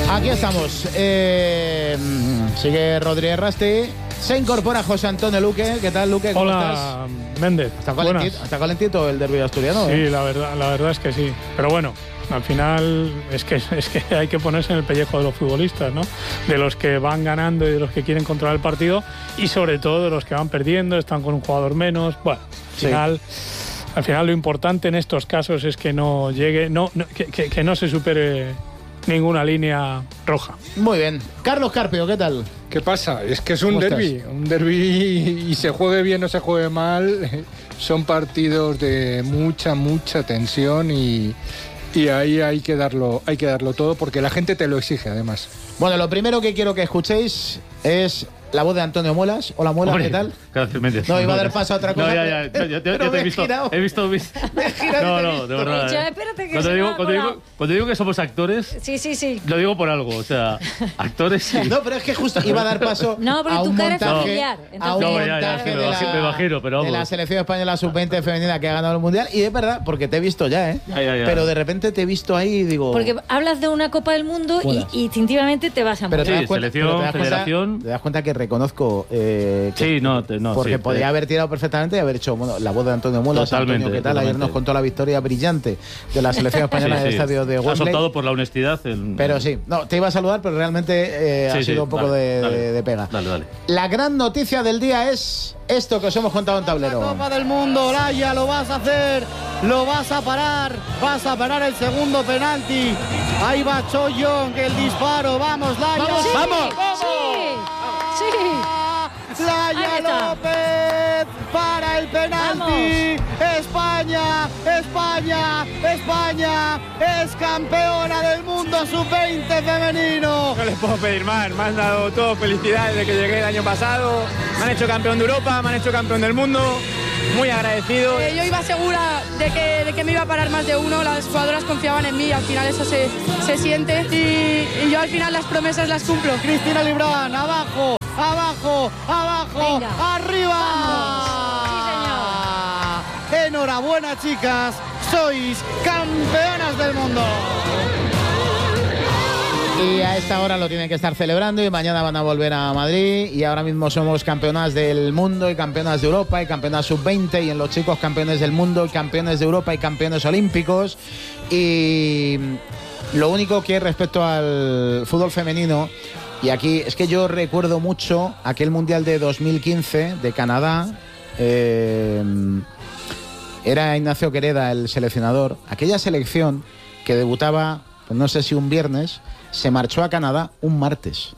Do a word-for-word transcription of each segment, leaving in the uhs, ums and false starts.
Aquí estamos. Eh, sigue Rodríguez Rasti. Se incorpora José Antonio Luque. ¿Qué tal, Luque? ¿Cómo Hola, estás? Méndez. ¿Está calentito, ¿Está calentito el derbi asturiano? Sí, ¿eh? la verdad, la verdad es que sí. Pero bueno, al final es que, es que hay que ponerse en el pellejo de los futbolistas, ¿no? De los que van ganando y de los que quieren controlar el partido y sobre todo de los que van perdiendo, están con un jugador menos. Bueno, al final... Sí. Al final lo importante en estos casos es que no llegue, no, no que, que, que no se supere ninguna línea roja. Muy bien. Carlos Carpio, ¿qué tal? ¿Qué pasa? Es que es un derbi, un derbi y se juegue bien o se juegue mal, son partidos de mucha, mucha tensión y, y ahí hay que darlo, hay que darlo todo porque la gente te lo exige además. Bueno, lo primero que quiero que escuchéis es la voz de Antonio Muelas. Hola, Muelas, Hombre, ¿qué tal? Gracias, Méndez. No, iba a dar paso a otra cosa. No, ya, ya, ya, ya, ya, ya te he visto. Girado. He visto, visto. Me he girado no, y te he no, visto. de verdad. Dicho, eh. espérate que cuando, se digo, me ha cuando, digo, colado. cuando digo que somos actores, Sí, sí, sí. lo digo por algo. O sea, actores y... No, pero es que justo iba a dar paso No, pero a tu un cara es montaje, familiar, a entonces- un No, ya, ya, montaje sí, me de, imagino, me imagino, pero la, vamos. de la selección española sub veinte femenina que ha ganado el Mundial. Y es verdad, porque te he visto ya, ¿eh? Ya, ya, ya. Pero de repente te he visto ahí y digo... Porque hablas de una Copa del Mundo y, y instintivamente te vas a Pero morir. te das Sí, cuenta, selección, pero te das cuenta- federación. te das cuenta que reconozco eh, que- Sí, no, te- no, porque sí, podría te- haber tirado perfectamente y haber hecho bueno, la voz de Antonio Mulas. Totalmente, Antonio, ¿qué tal? Ayer totalmente. nos contó la victoria brillante de la selección española Sí, en el sí. estadio de Ha Wembley. soltado por la honestidad. El... Pero sí, no, te iba a saludar, pero realmente eh, Sí, ha sí, sido un poco dale, de, dale. de- de pega. Dale, dale. La gran noticia del día es esto que os hemos contado en tablero. Copa del Mundo, Laia, lo vas a hacer, lo vas a parar, vas a parar el segundo penalti. Ahí va Choyón, que el disparo, vamos, Laia. ¡Vamos, Sí, vamos! Sí, sí. Ahí Laia está. López para el penalti. España, España, España es campeona del mundo sub veinte femenino. No les puedo pedir más, me han dado todo felicidades desde que llegué el año pasado, me han hecho campeón de Europa, me han hecho campeón del mundo, muy agradecido. Eh, yo iba segura de que, de que me iba a parar más de uno, las jugadoras confiaban en mí y al final eso se, se siente y, y yo al final las promesas las cumplo. Cristina Librán, abajo, abajo, abajo, Venga. arriba. Enhorabuena, chicas, sois campeonas del mundo. Y a esta hora lo tienen que estar celebrando y mañana van a volver a Madrid y ahora mismo somos campeonas del mundo y campeonas de Europa y campeonas sub veinte y en los chicos campeones del mundo y campeones de Europa y campeones olímpicos. Y lo único que respecto al fútbol femenino, y aquí es que yo recuerdo mucho aquel Mundial de dos mil quince de Canadá, eh, era Ignacio Quereda el seleccionador, aquella selección que debutaba, pues no sé si un viernes, se marchó a Canadá un martes.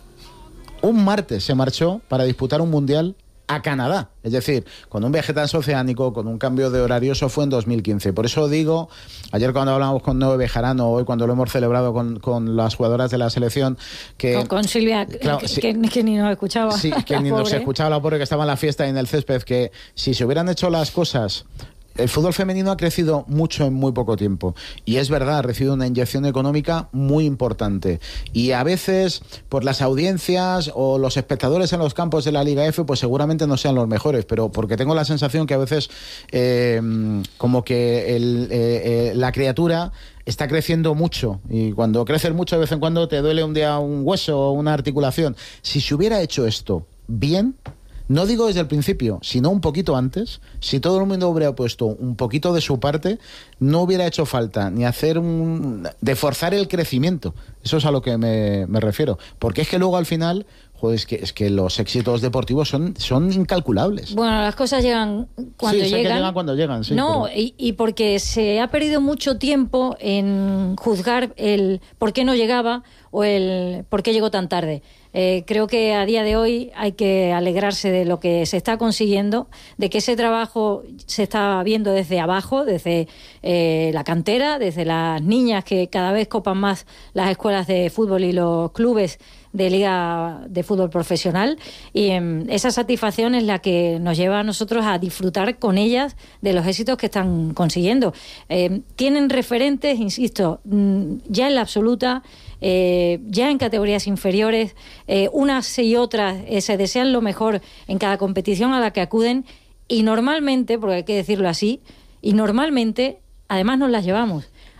Un martes se marchó para disputar un mundial a Canadá. Es decir, con un viaje transoceánico, con un cambio de horario, eso fue en dos mil quince. Por eso digo, ayer cuando hablamos con Noé Bejarano, hoy cuando lo hemos celebrado con, con las jugadoras de la selección, que... Con, con Silvia, Claro, que, sí. que, que ni nos escuchaba. Sí, que ni nos Pobre. escuchaba la pobre que estaba en la fiesta y en el césped, que si se hubieran hecho las cosas... El fútbol femenino ha crecido mucho en muy poco tiempo y es verdad, ha recibido una inyección económica muy importante y a veces por las audiencias o los espectadores en los campos de la Liga F pues seguramente no sean los mejores, pero porque tengo la sensación que a veces eh, como que el, eh, eh, la criatura está creciendo mucho y cuando creces mucho de vez en cuando te duele un día un hueso o una articulación. Si se hubiera hecho esto bien... No digo desde el principio, sino un poquito antes, si todo el mundo hubiera puesto un poquito de su parte, no hubiera hecho falta ni hacer un... de forzar el crecimiento. Eso es a lo que me, me refiero. Porque es que luego al final, joder, es que, es que los éxitos deportivos son, son incalculables. Bueno, las cosas llegan cuando sí, sé llegan. que llegan cuando llegan, sí. No, pero... y, y porque se ha perdido mucho tiempo en juzgar el por qué no llegaba o el por qué llegó tan tarde. Eh, creo que a día de hoy hay que alegrarse de lo que se está consiguiendo, de que ese trabajo se está viendo desde abajo, desde eh, la cantera, desde las niñas que cada vez copan más las escuelas de fútbol y los clubes de liga de fútbol profesional, y eh, esa satisfacción es la que nos lleva a nosotros a disfrutar con ellas de los éxitos que están consiguiendo. Eh, tienen referentes, insisto, ya en la absoluta, eh, ya en categorías inferiores, eh, unas y otras eh, se desean lo mejor en cada competición a la que acuden y normalmente, porque hay que decirlo así, y normalmente además nos las llevamos.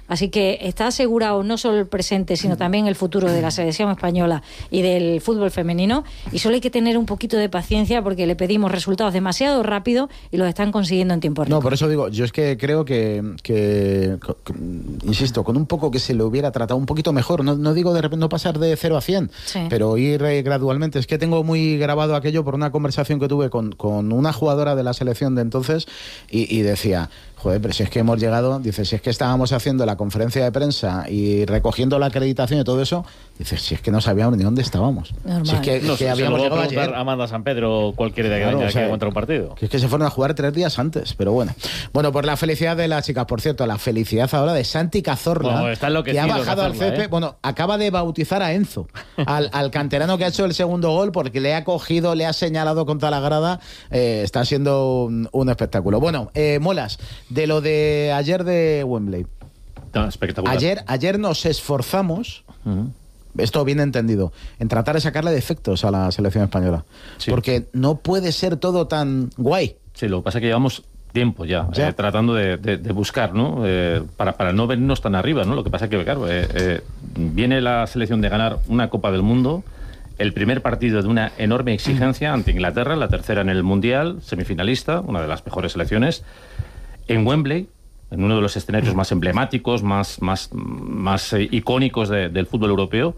Así que está asegurado no solo el presente, sino también el futuro de la selección española y del fútbol femenino. Y solo hay que tener un poquito de paciencia porque le pedimos resultados demasiado rápido y los están consiguiendo en tiempo récord. No, por eso digo, yo es que creo que, que, que insisto, con un poco que se le hubiera tratado un poquito mejor, no, no digo de repente no pasar de cero a cien, sí. pero ir eh, gradualmente. Es que tengo muy grabado aquello por una conversación que tuve con, con una jugadora de la selección de entonces y, y decía... Joder, pero si es que hemos llegado, dice, si es que estábamos haciendo la conferencia de prensa y recogiendo la acreditación y todo eso, dice, si es que no sabíamos ni dónde estábamos. Normal. Si es que, no, que se habíamos lo llegado a preguntar a Amanda San Pedro cualquier día claro, que o sea, encuentre un partido. Que es que se fueron a jugar tres días antes, pero bueno. Bueno, por la felicidad de las chicas, por cierto, la felicidad ahora de Santi Cazorla, bueno, está que ha bajado al césped, ¿eh? bueno, acaba de bautizar a Enzo, al, al canterano que ha hecho el segundo gol, porque le ha cogido, le ha señalado contra la grada, eh, está siendo un, un espectáculo. Bueno, eh, Molas, de lo de ayer de Wembley. No, espectacular. Ayer, ayer nos esforzamos, uh-huh. esto bien entendido, en tratar de sacarle defectos a la selección española. Sí. Porque no puede ser todo tan guay. Sí, lo que pasa es que llevamos tiempo ya, ¿Ya? Eh, tratando de, de, de buscar, ¿no? Eh, para, para no vernos tan arriba, ¿no? Lo que pasa es que, claro, eh, eh, viene la selección de ganar una Copa del Mundo, el primer partido de una enorme exigencia ante Inglaterra, la tercera en el Mundial, semifinalista, una de las mejores selecciones, en Wembley, en uno de los escenarios más emblemáticos, más, más, más eh, icónicos de, del fútbol europeo,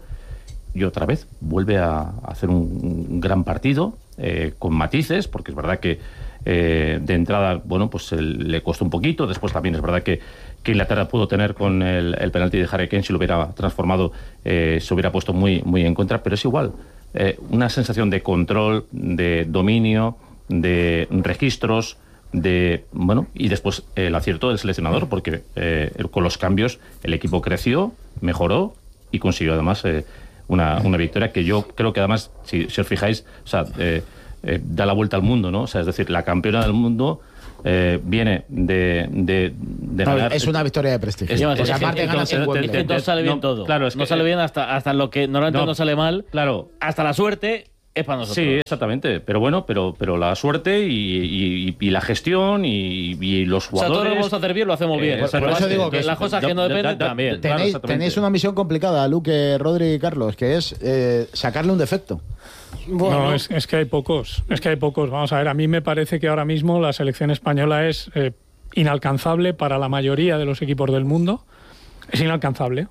y otra vez vuelve a, a hacer un, un gran partido, eh, con matices, porque es verdad que eh, de entrada, bueno, pues el, le costó un poquito, después también es verdad que, que Inglaterra pudo tener con el, el penalti de Harry Kane, si lo hubiera transformado, eh, se hubiera puesto muy, muy en contra, pero es igual, eh, una sensación de control, de dominio, de registros, de bueno y después eh, el acierto del seleccionador, porque eh, con los cambios el equipo creció, mejoró y consiguió además eh, una, una victoria que yo creo que además, si, si os fijáis, o sea, eh, eh, da la vuelta al mundo, ¿no? O sea, es decir, la campeona del mundo eh, viene de, de, de no, ganar. Es una victoria de prestigio. Es, o sea, sea, aparte que, ganas en Wembley. Es que no sale bien no, todo. Claro, es que, no sale bien hasta, hasta lo que normalmente no, no sale mal. Claro. Hasta la suerte. Es para nosotros. Sí, exactamente. Pero bueno, pero, pero la suerte y, y, y la gestión y, y los jugadores... O sea, todo lo que vamos a hacer bien lo hacemos bien. Eh, por, por eso digo que las cosas que no dependen da, da, también. Tenéis, claro, tenéis una misión complicada, Luque, Rodri y Carlos, que es eh, sacarle un defecto. Bueno. No, es, es que hay pocos. Es que hay pocos. Vamos a ver, a mí me parece que ahora mismo la selección española es eh, inalcanzable para la mayoría de los equipos del mundo. Es inalcanzable.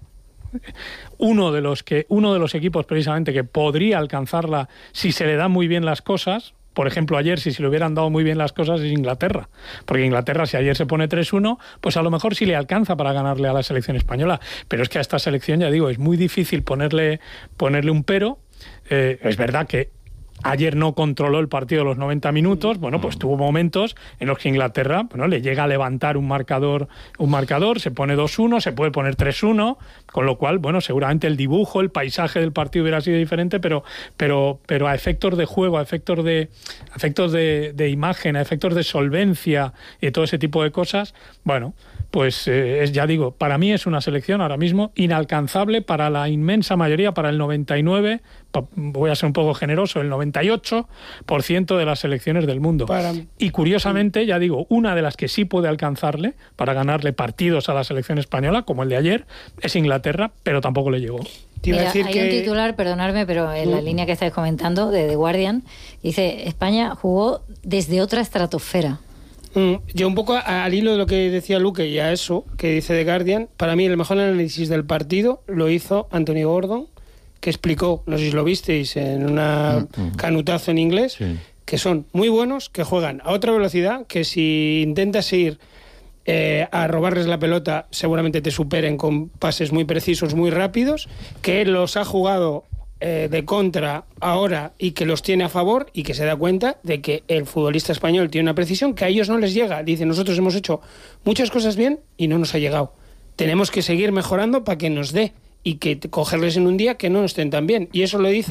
Uno de los que uno de los equipos precisamente que podría alcanzarla si se le dan muy bien las cosas, por ejemplo ayer si se le hubieran dado muy bien las cosas, es Inglaterra, porque Inglaterra si ayer se pone tres uno, pues a lo mejor sí le alcanza para ganarle a la selección española, pero es que a esta selección, ya digo, es muy difícil ponerle ponerle un pero. Eh, es verdad que ayer no controló el partido los noventa minutos, bueno, pues tuvo momentos en los que Inglaterra, bueno, le llega a levantar un marcador, un marcador, se pone dos uno, se puede poner tres uno, con lo cual, bueno, seguramente el dibujo, el paisaje del partido hubiera sido diferente, pero pero pero a efectos de juego, a efectos de a efectos de, de imagen, a efectos de solvencia y todo ese tipo de cosas, bueno, pues eh, es, ya digo, para mí es una selección ahora mismo inalcanzable para la inmensa mayoría, para el noventa y nueve, voy a ser un poco generoso, el noventa y ocho por ciento de las selecciones del mundo. Para... Y curiosamente, ya digo, una de las que sí puede alcanzarle para ganarle partidos a la selección española, como el de ayer, es Inglaterra, pero tampoco le llegó. Mira, hay que... un titular, perdonadme, pero en la uh. línea que estáis comentando, de The Guardian, dice, España jugó desde otra estratosfera. Mm, yo un poco al hilo de lo que decía Luque y a eso que dice The Guardian, para mí el mejor análisis del partido lo hizo Anthony Gordon, que explicó, no sé si lo visteis, en una mm-hmm. canutazo en inglés, sí. que son muy buenos, que juegan a otra velocidad, que si intentas ir eh, a robarles la pelota, seguramente te superen con pases muy precisos, muy rápidos, que él los ha jugado eh, de contra ahora y que los tiene a favor y que se da cuenta de que el futbolista español tiene una precisión que a ellos no les llega. Dice, nosotros hemos hecho muchas cosas bien y no nos ha llegado. Tenemos que seguir mejorando para que nos dé y que cogerles en un día que no estén tan bien. Y eso lo dice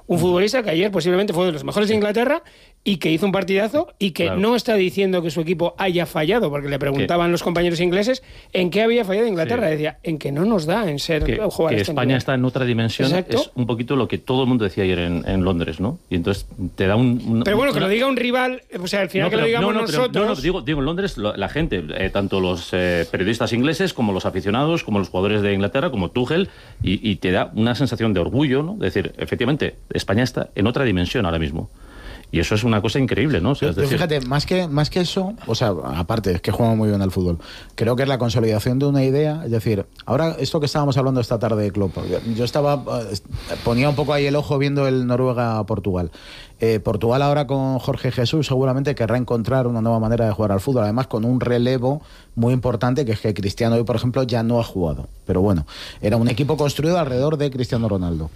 Un futbolista que ayer posiblemente fue de los mejores de Inglaterra y que hizo un partidazo y que claro. no está diciendo que su equipo haya fallado, porque le preguntaban ¿Qué? los compañeros ingleses en qué había fallado Inglaterra. Sí. Decía, en que no nos da en ser que, jugar que este España nivel. Está en otra dimensión. ¿Exacto? Es un poquito lo que todo el mundo decía ayer en, en Londres, ¿no? Y entonces te da un... un pero bueno, una... que lo diga un rival, o sea, al final no, que pero, lo digamos no, no, nosotros... Pero, no, no, digo, digo en Londres lo, la gente, eh, tanto los eh, periodistas ingleses como los aficionados, como los jugadores de Inglaterra, como Tuchel, y, y te da una sensación de orgullo, ¿no? Es decir, efectivamente, España está en otra dimensión ahora mismo. Y eso es una cosa increíble, ¿no? O sea, pero, es decir... fíjate, más que, más que eso, o sea, aparte, es que jugamos muy bien al fútbol, creo que es la consolidación de una idea, es decir, ahora esto que estábamos hablando esta tarde de Klopp, yo estaba, ponía un poco ahí el ojo viendo el Noruega-Portugal. Eh, Portugal ahora con Jorge Jesús seguramente querrá encontrar una nueva manera de jugar al fútbol, además con un relevo muy importante, que es que Cristiano hoy, por ejemplo, ya no ha jugado, pero bueno, era un equipo construido alrededor de Cristiano Ronaldo.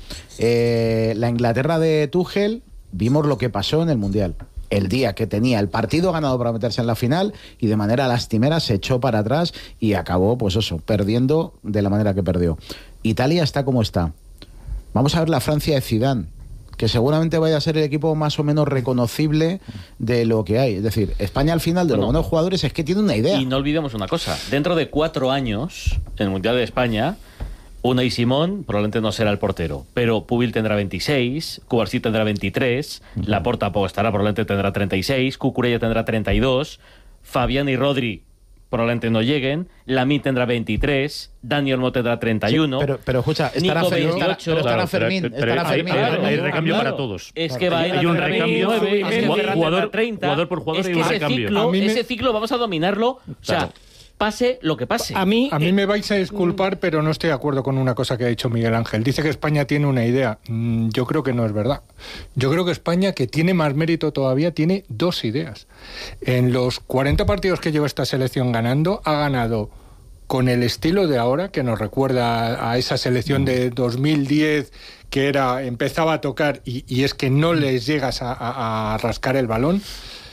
Eh, la Inglaterra de Tuchel, vimos lo que pasó en el Mundial. El día que tenía el partido ganado para meterse en la final y de manera lastimera se echó para atrás y acabó, pues eso, perdiendo de la manera que perdió. Italia está como está. Vamos a ver la Francia de Zidane, que seguramente vaya a ser el equipo más o menos reconocible de lo que hay. Es decir, España al final de bueno, los buenos jugadores es que tiene una idea. Y no olvidemos una cosa, dentro de cuatro años, en el Mundial de España, Unai Simón probablemente no será el portero, pero Pubil tendrá veintiséis, Cubarsí tendrá veintitrés, uh-huh. Laporta pues, estará, probablemente tendrá treinta y seis, Cucurella tendrá treinta y dos, Fabián y Rodri probablemente no lleguen, Lamí tendrá veintitrés, Dani Olmo tendrá treinta y uno. Sí, pero, pero escucha, estará, Nico Fermín, veintiocho, estará, estará Fermín. Pero, estará hay, Fermín. Hay, Claro, hay recambio claro. para todos. Es que va a ir hay un recambio, nueve, es jugador, jugador, treinta. Jugador por jugador es hay que un ese recambio. ciclo, me... ese ciclo vamos a dominarlo, o sea, claro. pase lo que pase. A mí, a mí eh, me vais a disculpar, pero no estoy de acuerdo con una cosa que ha dicho Miguel Ángel. Dice que España tiene una idea. Mm, yo creo que no es verdad. Yo creo que España, que tiene más mérito todavía, tiene dos ideas. En los cuarenta partidos que lleva esta selección ganando, ha ganado con el estilo de ahora, que nos recuerda a esa selección de dos mil diez, que era empezaba a tocar y, y es que no les llegas a, a, a rascar el balón.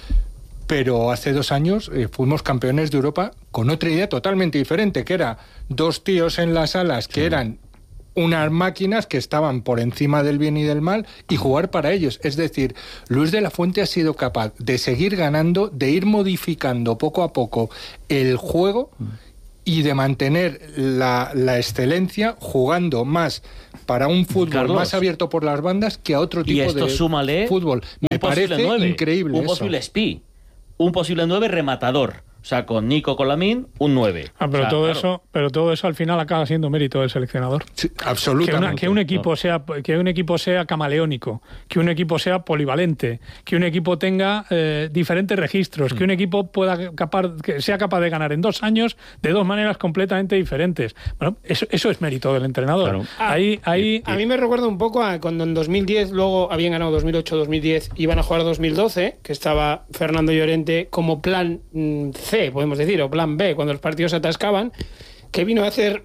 Pero hace dos años eh, fuimos campeones de Europa con otra idea totalmente diferente, que era dos tíos en las alas que sí. eran unas máquinas que estaban por encima del bien y del mal y jugar para ellos. Es decir, Luis de la Fuente ha sido capaz de seguir ganando, de ir modificando poco a poco el juego y de mantener la, la excelencia jugando más para un fútbol Carlos, más abierto por las bandas que a otro tipo y esto de súmale fútbol. Me parece nueve, increíble un eso. posible espí. Un posible nueve rematador. O sea, con Nico, con Lamín, un nueve. Ah, pero, o sea, todo claro. eso, pero todo eso al final acaba siendo mérito del seleccionador. Sí, absolutamente. Que, una, que, un equipo no. sea, que un equipo sea camaleónico, que un equipo sea polivalente, que un equipo tenga eh, diferentes registros, mm. que un equipo pueda capaz, que sea capaz de ganar en dos años de dos maneras completamente diferentes. Bueno, eso, eso es mérito del entrenador. Claro. Ahí, ahí, a mí me recuerda un poco a cuando en dos mil diez, luego habían ganado dos mil ocho, dos mil diez, iban a jugar dos mil doce, que estaba Fernando Llorente como plan mm, C, podemos decir, o plan B, cuando los partidos se atascaban, que vino a hacer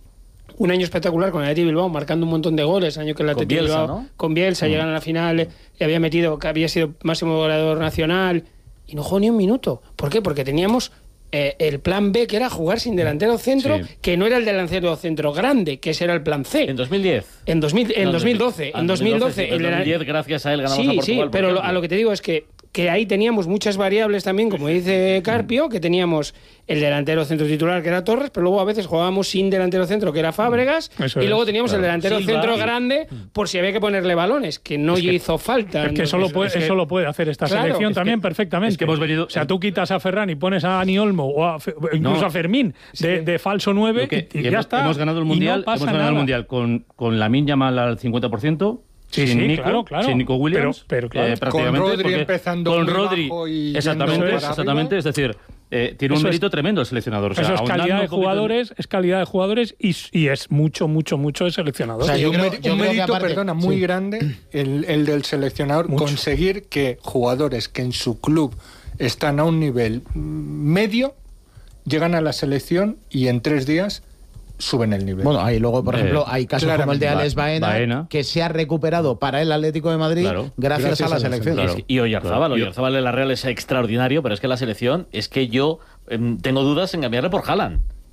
un año espectacular con el Athletic Bilbao, marcando un montón de goles, año que el Athletic Bilbao ¿no? con Bielsa mm. llegaron a la final y había metido, que había sido máximo goleador nacional, y no jugó ni un minuto. ¿Por qué? Porque teníamos eh, el plan B, que era jugar sin delantero centro, sí. que no era el delantero centro grande, que ese era el plan C. ¿En dos mil diez? En, dos mil, en no, dos mil doce. En dos mil doce. En dos mil diez, gracias a él, ganamos sí, a Portugal. Sí, pero lo, a lo que te digo es que que ahí teníamos muchas variables también, como dice Carpio, que teníamos el delantero centro titular, que era Torres, pero luego a veces jugábamos sin delantero centro, que era Fábregas, Eso y luego es, teníamos claro. el delantero Silva, centro sí. grande, por si había que ponerle balones, que no es que, hizo falta. Es que eso lo puede, es que, eso lo puede hacer esta claro, selección también que, perfectamente. Es que hemos venido, o sea, tú quitas a Ferran y pones a Dani Olmo, o a, incluso no, a Fermín, de, de falso nueve, que, y, y ya hemos, está. Hemos ganado el Mundial, no hemos ganado nada. el Mundial con, con Lamine Yamal al cincuenta por ciento. Sí, sin sí, Nico, claro, claro. sin Nico Williams, pero, pero claro. eh, prácticamente, con Rodri empezando con muy Rodri, bajo y exactamente, exactamente, es decir, eh, tiene eso un mérito es, tremendo el seleccionador. O sea, eso es calidad de jugadores, de... es calidad de jugadores y, y es mucho, mucho, mucho de seleccionador. O sea, yo un, creo, yo un mérito, aparte, perdona, muy sí. grande el, el del seleccionador mucho. Conseguir que jugadores que en su club están a un nivel medio llegan a la selección y en tres días suben el nivel. Bueno, ahí luego, por eh, ejemplo, hay casos como el de Alex Baena, Baena, que se ha recuperado para el Atlético de Madrid claro, gracias, gracias a la, a la selección. Claro. Y Oyarzábal, Oyarzábal de la Real es extraordinario, pero es que la selección, es que yo eh, tengo dudas en cambiarle por Haaland.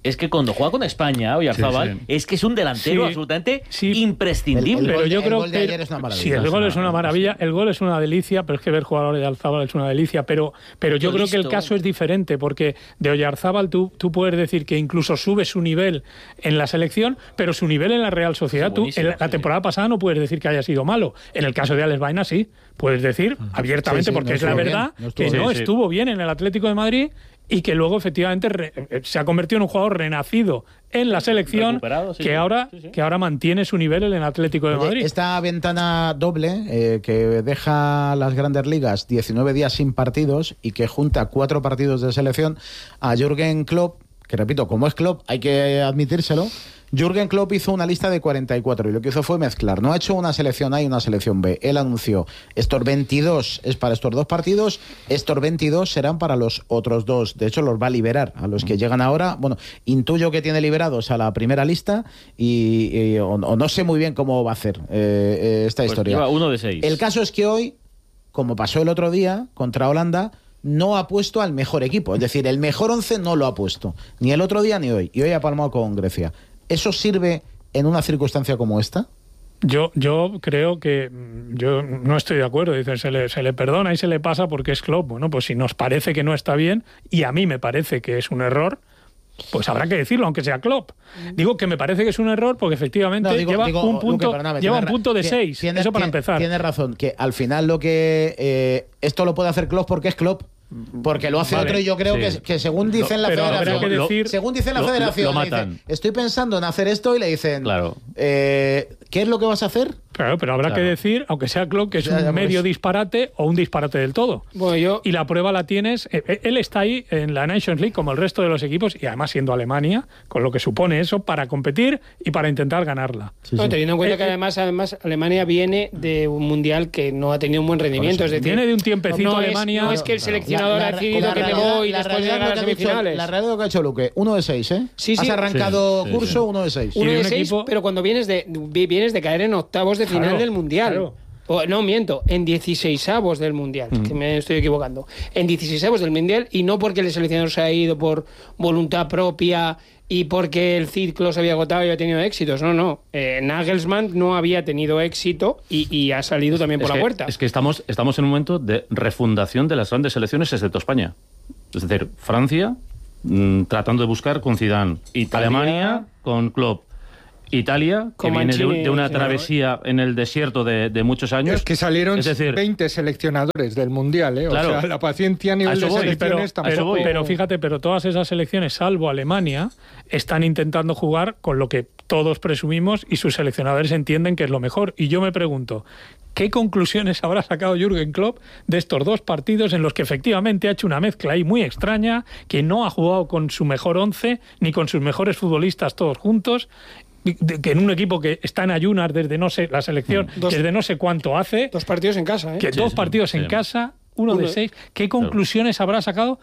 es que cuando juega con España, Oyarzábal, sí, sí. es que es un delantero sí, absolutamente sí. imprescindible. El, el pero yo el creo gol de que ayer es una maravilla. Sí, el gol es una maravilla, el gol es una delicia, pero es que ver jugar a Oyarzábal es una delicia, pero, pero yo, yo creo listo. que el caso es diferente, porque de Oyarzábal tú, tú puedes decir que incluso sube su nivel en la selección, pero su nivel en la Real Sociedad, tú, en la, la temporada sí. pasada no puedes decir que haya sido malo. En el caso de Alex Baena sí, puedes decir abiertamente, sí, sí, porque no es la verdad, bien, no que no sí, estuvo sí. bien en el Atlético de Madrid, y que luego efectivamente re, se ha convertido en un jugador renacido en la selección sí, que, sí. Ahora, sí, sí. que ahora mantiene su nivel en el Atlético de Madrid. Esta ventana doble eh, que deja las grandes ligas diecinueve días sin partidos y que junta cuatro partidos de selección a Jürgen Klopp, que repito, como es Klopp, hay que admitírselo. Jürgen Klopp hizo una lista de cuarenta y cuatro y lo que hizo fue mezclar. No ha hecho una selección A y una selección B. Él anunció, estos veintidós es para estos dos partidos, estos veintidós serán para los otros dos. De hecho, los va a liberar a los que llegan ahora. Bueno, intuyo que tiene liberados a la primera lista y, y o, o no sé muy bien cómo va a hacer eh, eh, esta pues historia. Lleva uno de seis. El caso es que hoy, como pasó el otro día contra Holanda, no ha puesto al mejor equipo. Es decir, el mejor once no lo ha puesto. Ni el otro día ni hoy. Y hoy ha palmado con Grecia. ¿Eso sirve en una circunstancia como esta? Yo, yo creo que yo no estoy de acuerdo. Dicen, se le, se le perdona y se le pasa porque es Klopp. Bueno, pues si nos parece que no está bien, y a mí me parece que es un error, pues habrá que decirlo, aunque sea Klopp. Digo que me parece que es un error porque efectivamente no, digo, lleva, digo, un punto, Luque, perdóname, lleva un punto de seis. Tiene, Eso para tiene, empezar. Tienes razón, que al final lo que eh, esto lo puede hacer Klopp porque es Klopp. Porque lo hace vale, otro y yo creo sí. que, que según dicen la pero federación, que decir, según dicen la lo, federación, lo, lo dicen, estoy pensando en hacer esto y le dicen, claro. eh, ¿qué es lo que vas a hacer? Claro, pero habrá claro. que decir, aunque sea Klopp, que es ya, ya un medio disparate o un disparate del todo. Bueno, yo... Y la prueba la tienes, eh, él está ahí en la Nations League como el resto de los equipos y además siendo Alemania, con lo que supone eso para competir y para intentar ganarla. Sí, no, sí. Teniendo en cuenta eh, que además, además Alemania viene de un mundial que no ha tenido un buen rendimiento. Es decir, viene de un tiempecito no Alemania. Es, no es que el seleccionador la, la, ha decidido que me voy y después de llegar a las semifinales. La realidad que ha hecho Luque, uno de seis, ¿eh? Sí, sí. Has arrancado sí, curso, sí, sí. uno de seis. Uno de seis, equipo... pero cuando vienes de, vienes de caer en octavos de final claro, del Mundial. Claro. O, no, miento, en dieciseisavos del Mundial, mm. que me estoy equivocando. En dieciseisavos del Mundial, y no porque el seleccionador se ha ido por voluntad propia y porque el ciclo se había agotado y había tenido éxitos. No, no. Eh, Nagelsmann no había tenido éxito y, y ha salido también por es la que, puerta. Es que estamos, estamos en un momento de refundación de las grandes selecciones, excepto España. Es decir, Francia mmm, tratando de buscar con Zidane, Italia, Alemania con Klopp, Italia, que viene de, de una travesía en el desierto de, de muchos años. Es que salieron es decir, veinte seleccionadores del Mundial, ¿eh? Claro, o sea, la paciencia a nivel a de voy, selecciones pero, pero, pero fíjate, pero todas esas selecciones, salvo Alemania, están intentando jugar con lo que todos presumimos y sus seleccionadores entienden que es lo mejor. Y yo me pregunto, ¿qué conclusiones habrá sacado Jürgen Klopp de estos dos partidos en los que efectivamente ha hecho una mezcla ahí muy extraña, que no ha jugado con su mejor once, ni con sus mejores futbolistas todos juntos, que en un equipo que está en ayunas desde no sé, la selección, dos, desde no sé cuánto hace. Dos partidos en casa, ¿eh? Que sí, dos sí, partidos sí. en casa, uno, uno de seis. ¿Qué conclusiones claro. habrá sacado?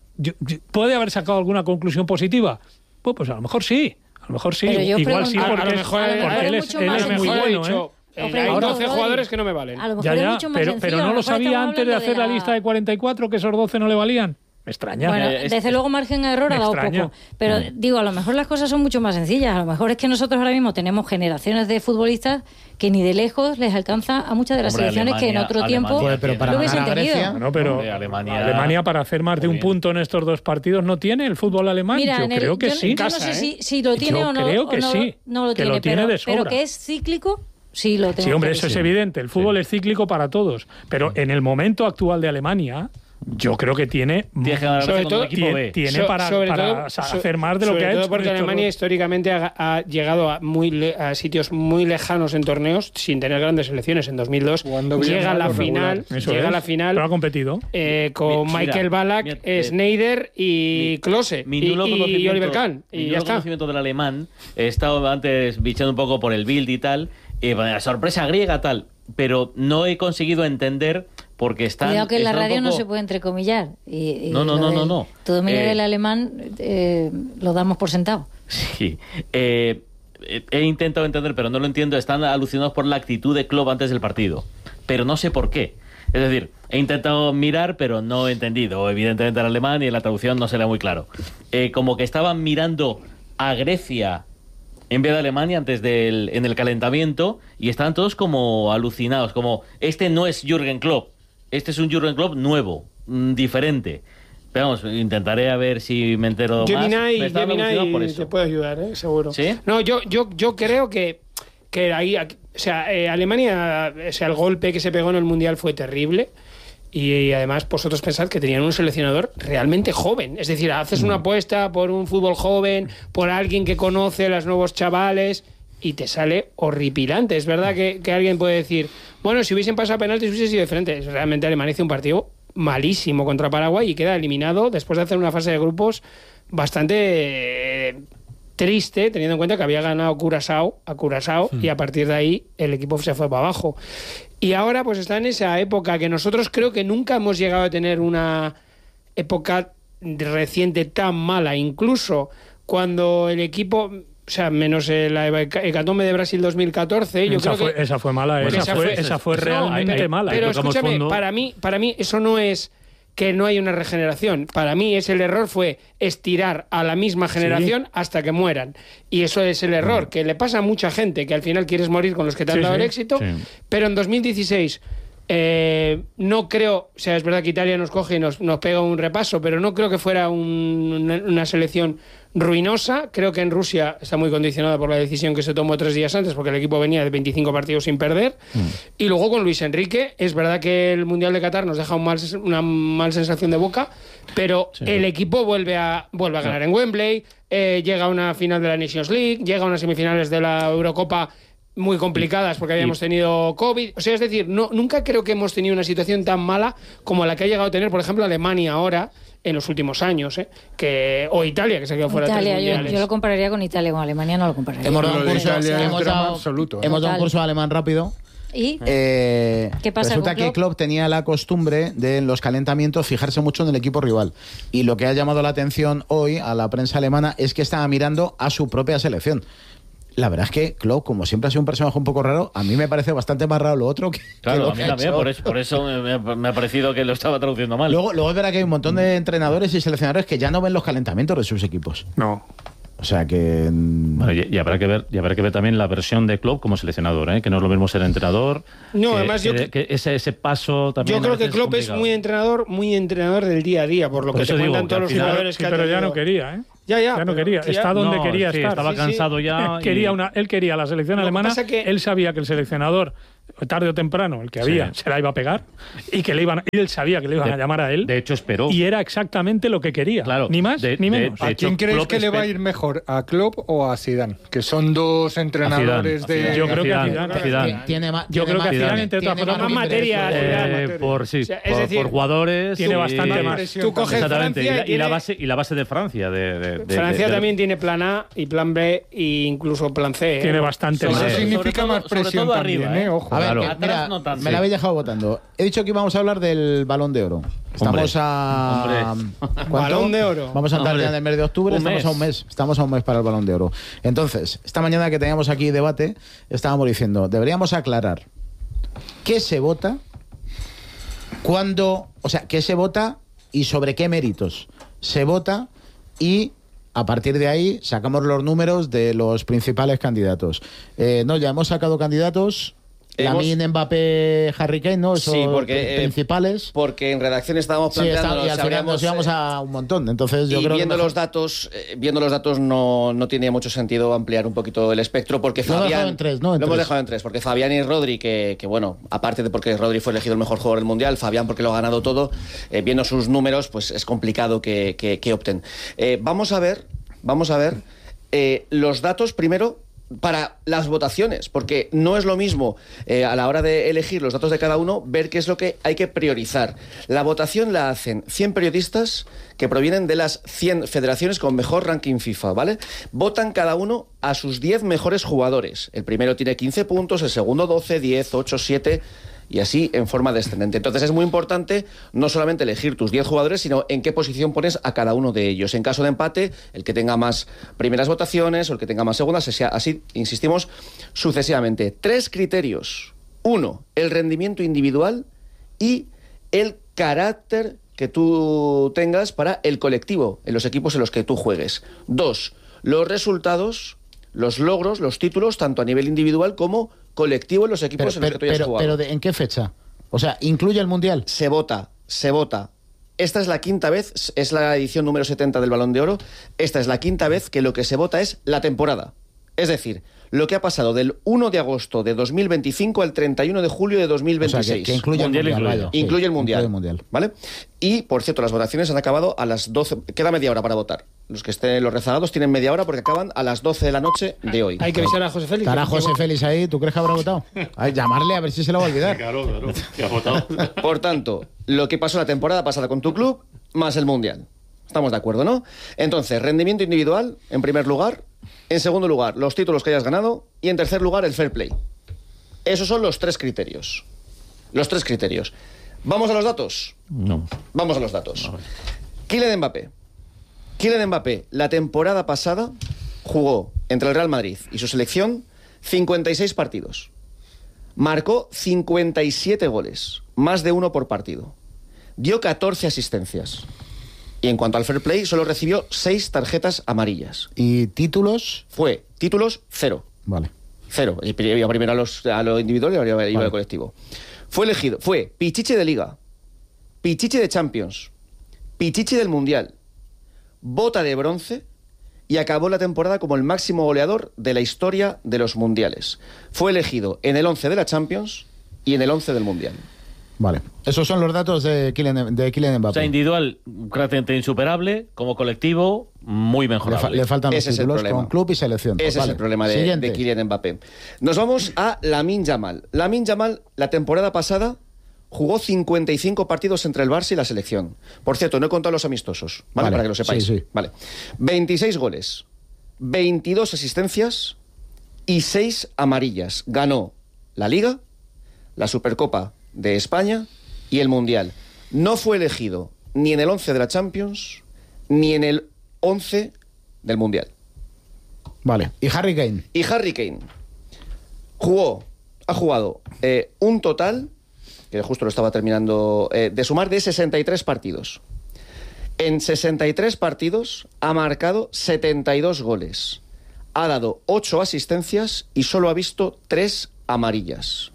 ¿Puede haber sacado alguna conclusión positiva? Pues, pues a lo mejor sí. A lo mejor sí. Igual sí, porque, a, a lo mejor, es, porque él es, él es muy bueno, dicho, ¿eh? Hay doce jugadores que no me valen. A lo mejor ya, ya, es mucho más pero, sencillo, pero no lo sabía antes de hacer de la... la lista de cuarenta y cuatro que esos doce no le valían. Me extraña. Bueno, eh, desde es, luego margen de error ha dado extraña. poco. Pero mm. digo, a lo mejor las cosas son mucho más sencillas. A lo mejor es que nosotros ahora mismo tenemos generaciones de futbolistas que ni de lejos les alcanza a muchas de las Hombre, selecciones Alemania, que en otro Alemania, tiempo Joder, pero para lo hubiesen tenido. Bueno, pero Hombre, Alemania, Alemania para hacer más de un bien. punto en estos dos partidos no tiene el fútbol alemán. Mira, yo el, creo que yo, sí. Yo Casa, no sé ¿eh? si, si lo tiene yo o no. creo que o no, sí. No lo que tiene, lo tiene pero, de sobra. pero que es cíclico. Sí, lo sí, hombre, eso sí. es evidente. El fútbol sí. es cíclico para todos. Pero en el momento actual de Alemania, yo creo que tiene tiene, sobre todo, equipo B. tiene so, para, para todo, hacer más de lo que ha hecho. Porque Alemania dos. históricamente ha, ha llegado a, muy le, a sitios muy lejanos en torneos sin tener grandes selecciones. En dos mil dos llega a la final, llega a la final. Pero ha competido eh, con mira, Michael Ballack, mira, eh, Schneider y mi, Klose mi y, y Oliver Kahn. Mi y ya está. conocimiento del alemán, he estado antes bichando un poco por el Bild y tal, y bueno, la sorpresa griega tal, pero no he conseguido entender. Porque están, Cuidado que en la radio poco... no se puede entrecomillar. Y, y no, no, no, del, no, no. Tu dominio eh, del alemán eh, lo damos por sentado. Sí. Eh, he intentado entender, pero no lo entiendo. Están alucinados por la actitud de Klopp antes del partido. Pero no sé por qué. Es decir, he intentado mirar, pero no he entendido. Evidentemente el alemán y en la traducción no se le muy claro. Eh, como que estaban mirando a Grecia en vez de Alemania antes del en el calentamiento y estaban todos como alucinados, como este no es Jürgen Klopp, este es un Jürgen Klopp nuevo, mmm, diferente. Pero vamos, intentaré a ver si me entero Gemini, más. Me estaba alucinado por eso. te puede ayudar, ¿eh? Seguro. ¿Sí? No, yo, yo, yo creo que, que ahí, o sea, eh, Alemania, o sea, el golpe que se pegó en el Mundial fue terrible. Y, y además vosotros pensad que tenían un seleccionador realmente joven. Es decir, haces una apuesta por un fútbol joven, por alguien que conoce a los nuevos chavales y te sale horripilante. Es verdad que, que alguien puede decir, bueno, si hubiesen pasado penaltis hubiese sido diferente. Realmente Alemania hizo un partido malísimo contra Paraguay y queda eliminado después de hacer una fase de grupos bastante eh, triste, teniendo en cuenta que había ganado Curazao a Curazao sí. y a partir de ahí el equipo se fue para abajo. Y ahora pues está en esa época que nosotros creo que nunca hemos llegado a tener una época reciente tan mala, incluso cuando el equipo... O sea, menos la hecatombe de Brasil dos mil catorce. Yo esa, creo fue, que, esa fue mala, bueno, esa, fue, esa fue realmente no, hay, mala. Pero escúchame, fondo. para mí, para mí eso no es que no hay una regeneración. Para mí ese el error fue estirar a la misma generación sí. hasta que mueran. Y eso es el error, que le pasa a mucha gente, que al final quieres morir con los que te han sí, dado sí. el éxito. Sí. Pero en dos mil dieciséis... Eh, no creo, o sea, es verdad que Italia nos coge y nos, nos pega un repaso, pero no creo que fuera un, una, una selección ruinosa. Creo que en Rusia está muy condicionada por la decisión que se tomó tres días antes, porque el equipo venía de veinticinco partidos sin perder. Mm. Y luego con Luis Enrique, es verdad que el Mundial de Qatar nos deja un mal, una mal sensación de boca, pero sí. el equipo vuelve a, vuelve a ganar sí. en Wembley, eh, llega a una final de la Nations League, llega a unas semifinales de la Eurocopa muy complicadas porque habíamos tenido COVID. O sea, es decir, no, nunca creo que hemos tenido una situación tan mala como la que ha llegado a tener, por ejemplo, Alemania ahora en los últimos años, ¿eh? que o Italia, que se ha quedado fuera Italia, de tres mundiales. Yo, yo lo compararía con Italia, con Alemania no lo compararía. Hemos dado un curso, Italia, hemos dado, absoluto, ¿eh? hemos dado un curso de alemán rápido. ¿Y? Eh, ¿Qué pasa resulta con Klopp? que Klopp tenía la costumbre de en los calentamientos fijarse mucho en el equipo rival. Y lo que ha llamado la atención hoy a la prensa alemana es que estaba mirando a su propia selección. La verdad es que Klopp, como siempre ha sido un personaje un poco raro, a mí me parece bastante más raro lo otro que, claro, que lo a mí que también, por eso, por eso me, me ha parecido que lo estaba traduciendo mal. Luego, luego es verdad que hay un montón de entrenadores y seleccionadores que ya no ven los calentamientos de sus equipos. No. O sea que... Bueno, y, y, habrá que ver, y habrá que ver también la versión de Klopp como seleccionador, ¿eh? Que no es lo mismo ser entrenador. No, que, además yo... Que, que ese, ese paso también... Yo creo que Klopp es, es muy entrenador, muy entrenador del día a día, por lo por que te cuentan todos los jugadores sí, que pero ha ya no quería, ¿eh? Ya, ya. Ya no quería. Ya, está donde no, quería sí, estar. Estaba sí, cansado sí. ya. Y... Quería una, él quería la selección lo alemana. Que... Él sabía que el seleccionador, tarde o temprano, el que había, sí. se la iba a pegar. Y que le iban, y él sabía que le iban de, a llamar a él. De hecho, esperó. Y era exactamente lo que quería. Claro. Ni más de, ni menos. De, de ¿A quién crees que le va a ir mejor? ¿A Klopp o a Zidane? Que son dos entrenadores de... Yo creo que a Zidane. Tiene más, Yo creo que a Zidane, entre otras cosas, más materia. Eh, por sí, o sea, es por, decir, por jugadores. Tiene y, bastante más. Tú coges Francia y, la, y, tiene... y, la base, y la base de Francia. De, de, de, Francia de, de, también tiene plan A y plan B e incluso plan C. ¿eh? Tiene bastante Eso más. Eso significa más presión también, arriba, ¿eh? Ojo. A ver, claro. que, mira, no tanto. me la habéis dejado votando. He dicho que íbamos a hablar del Balón de Oro. Estamos Hombre. a... Balón de Oro. Vamos a entrar Hombre. ya en el mes de octubre. Un Estamos mes. a un mes. Estamos a un mes para el Balón de Oro. Entonces, esta mañana que teníamos aquí debate, estábamos diciendo, deberíamos aclarar qué se vota, cuándo, o sea, qué se vota y sobre qué méritos se vota, y a partir de ahí sacamos los números de los principales candidatos. Eh, no, ya hemos sacado candidatos. Lamine, Mbappé, Harry Kane, ¿no? Esos sí, porque, principales. Eh, porque en redacción estábamos planteando... Sí, está, y al final nos íbamos a un montón. Entonces yo y creo viendo que los datos, eh, viendo los datos no, no tiene mucho sentido ampliar un poquito el espectro, porque lo Fabián... Hemos dejado en tres, ¿no? En lo tres. hemos dejado en tres, porque Fabián y Rodri, que, que bueno, aparte de porque Rodri fue elegido el mejor jugador del Mundial, Fabián porque lo ha ganado todo, eh, viendo sus números, pues es complicado que, que, que opten. Eh, vamos a ver, vamos a ver eh, los datos primero para las votaciones, porque no es lo mismo eh, a la hora de elegir los datos de cada uno, ver qué es lo que hay que priorizar. La votación la hacen cien periodistas que provienen de las cien federaciones con mejor ranking FIFA, ¿vale? Votan cada uno a sus diez mejores jugadores. El primero tiene quince puntos, el segundo doce, diez, ocho, siete... y así en forma descendente. Entonces es muy importante no solamente elegir tus diez jugadores, sino en qué posición pones a cada uno de ellos. En caso de empate, el que tenga más primeras votaciones o el que tenga más segundas, así, insistimos, sucesivamente. Tres criterios. Uno, el rendimiento individual y el carácter que tú tengas para el colectivo, en los equipos en los que tú juegues. Dos, los resultados, los logros, los títulos, tanto a nivel individual como colectivo en los equipos pero, en los pero, que tú hayas pero, jugado. Pero de, ¿en qué fecha? O sea, ¿incluye el Mundial? Se vota, se vota. Esta es la quinta vez, es la edición número setenta del Balón de Oro, esta es la quinta vez que lo que se vota es la temporada. Es decir, lo que ha pasado del uno de agosto de dos mil veinticinco al treinta y uno de julio de dos mil veintiséis. O sea, que, que incluye Mundial el Mundial. incluido. Vaya, Incluye sí, el mundial, incluye el Mundial. ¿Vale? Y, por cierto, las votaciones han acabado a las doce. Queda media hora para votar. Los que estén, los rezagados tienen media hora porque acaban a las doce de la noche de hoy. Hay que avisar a José Félix. Estará José Félix ahí, ¿tú crees que habrá votado? Ay, llamarle a ver si se lo va a olvidar. Claro, claro, que ha votado. Por tanto, lo que pasó la temporada pasada con tu club, más el mundial. Estamos de acuerdo, ¿no? Entonces, rendimiento individual, en primer lugar. En segundo lugar, los títulos que hayas ganado. Y en tercer lugar, el fair play. Esos son los tres criterios. Los tres criterios. ¿Vamos a los datos? No. Vamos a los datos. Kylian Mbappé. Kylian Mbappé, la temporada pasada, jugó entre el Real Madrid y su selección cincuenta y seis partidos. Marcó cincuenta y siete goles, más de uno por partido. Dio catorce asistencias. Y en cuanto al fair play, solo recibió seis tarjetas amarillas. ¿Y títulos? Fue títulos cero. Vale. Cero. Y iba primero a, los, a lo individual y ahora iba, iba Vale. al colectivo. Fue elegido, fue Pichichi de Liga, Pichichi de Champions, Pichichi del Mundial, Bota de Bronce y acabó la temporada como el máximo goleador de la historia de los Mundiales. Fue elegido en el once de la Champions y en el once del Mundial. Vale. Esos son los datos de Kylian, de Kylian O Mbappé. sea, individual, prácticamente insuperable. Como colectivo, muy le, mejorable. fa- le faltan los Ese es el títulos problema. con club y selección. Ese Vale. es el problema de, Siguiente. de Kylian Mbappé. Nos vamos a Lamine Yamal. Lamine Yamal, la temporada pasada, jugó cincuenta y cinco partidos entre el Barça y la selección. Por cierto, no he contado los amistosos, ¿vale? Vale, Para que lo sepáis. sí, sí. Vale. veintiséis goles, veintidós asistencias y seis amarillas. Ganó la Liga, la Supercopa de España y el Mundial. No fue elegido ni en el once de la Champions ni en el once del Mundial. Vale. ¿Y Harry Kane? Y Harry Kane jugó, ha jugado eh, un total, que justo lo estaba terminando eh, de sumar, de sesenta y tres partidos. En sesenta y tres partidos ha marcado setenta y dos goles. Ha dado ocho asistencias y solo ha visto tres amarillas.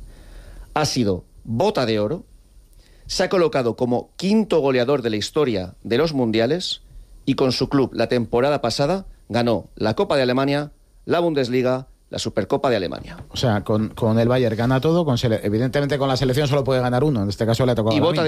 Ha sido Bota de Oro. Se ha colocado como quinto goleador de la historia de los mundiales y con su club la temporada pasada ganó la Copa de Alemania, la Bundesliga, la Supercopa de Alemania. O sea, con, con el Bayern gana todo, con sele- evidentemente con la selección solo puede ganar uno, en este caso le ha tocado Y a Bota Lamine.